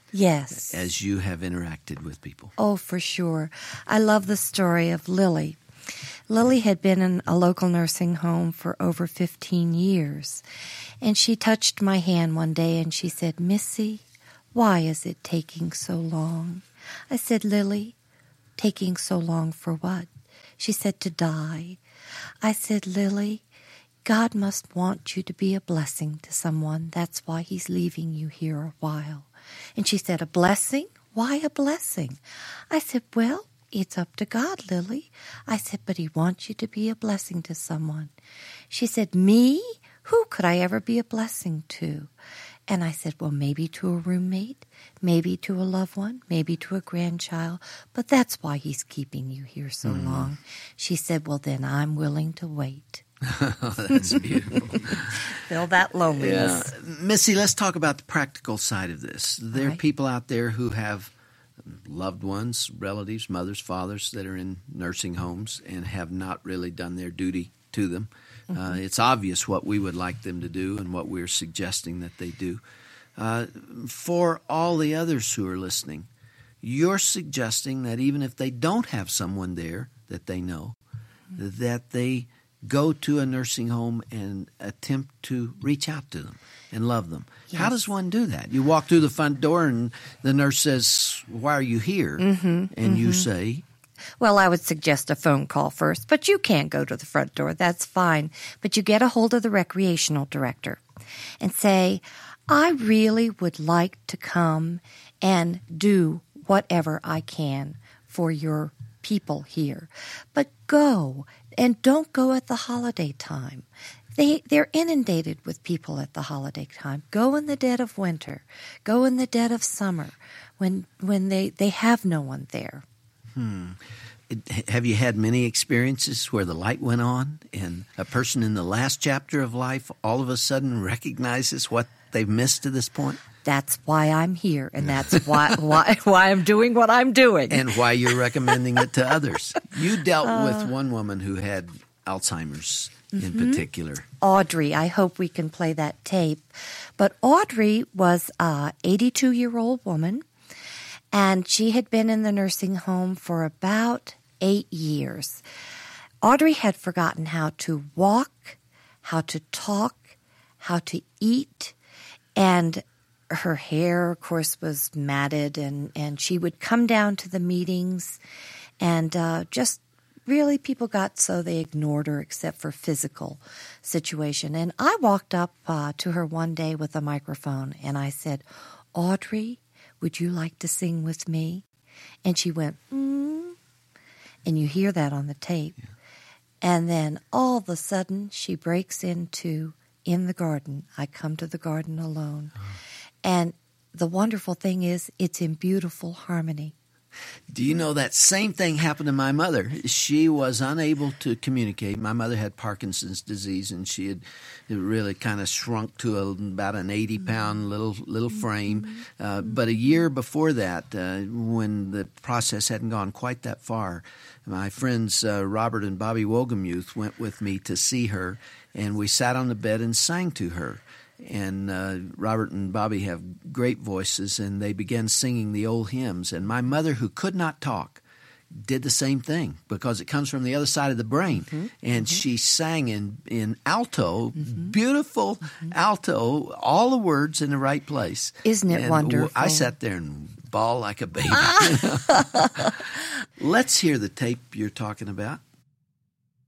Yes. as you have interacted with people. Oh, for sure. I love the story of Lily. Lily had been in a local nursing home for over 15 years, and she touched my hand one day and she said, "Missy, why is it taking so long?" I said, "Lily, taking so long for what?" She said, "To die." I said, "Lily, God must want you to be a blessing to someone. That's why he's leaving you here a while." And she said, "A blessing? Why a blessing?" I said, "Well, it's up to God, Lily." I said, "But he wants you to be a blessing to someone." She said, "Me? Who could I ever be a blessing to?" And I said, "Well, maybe to a roommate, maybe to a loved one, maybe to a grandchild, but that's why he's keeping you here so long." She said, "Well, then I'm willing to wait." That's beautiful. Feel that loneliness. Missy, let's talk about the practical side of this. There are right. people out there who have loved ones, relatives, mothers, fathers that are in nursing homes and have not really done their duty to them. It's obvious what we would like them to do and what we're suggesting that they do. For all the others who are listening, you're suggesting that even if they don't have someone there that they know, that they go to a nursing home and attempt to reach out to them and love them. Yes. How does one do that? You walk through the front door and the nurse says, "Why are you here?" And you say, Well, I would suggest a phone call first, but you can't go to the front door. That's fine. But you get a hold of the recreational director and say, "I really would like to come and do whatever I can for your people here. But go, and don't go at the holiday time. They're inundated with people at the holiday time. Go in the dead of winter. Go in the dead of summer when they have no one there." Have you had many experiences where the light went on and a person in the last chapter of life all of a sudden recognizes what they've missed to this point? That's why I'm here, and that's why I'm doing what I'm doing. And why you're recommending it to others. You dealt with one woman who had Alzheimer's in particular. Audrey, I hope we can play that tape. But Audrey was an 82-year-old woman, and she had been in the nursing home for about 8 years. Audrey had forgotten how to walk, how to talk, how to eat, and her hair, of course, was matted, and she would come down to the meetings, and just really people got so they ignored her except for physical situation. And I walked up to her one day with a microphone, and I said, "Audrey, would you like to sing with me?" And she went, "Mm." And you hear that on the tape. Yeah. And then all of a sudden she breaks into "In the Garden, I Come to the Garden Alone." And the wonderful thing is it's in beautiful harmony. Do you know that same thing happened to my mother? She was unable to communicate. My mother had Parkinson's disease, and she had really kind of shrunk to about an 80-pound little frame. But a year before that, when the process hadn't gone quite that far, my friends Robert and Bobby Wogemuth went with me to see her, and we sat on the bed and sang to her. And Robert and Bobby have great voices, and they began singing the old hymns. And my mother, who could not talk, did the same thing because it comes from the other side of the brain. And she sang in alto, beautiful alto, all the words in the right place. Isn't it wonderful? I sat there and bawled like a baby. Let's hear the tape you're talking about.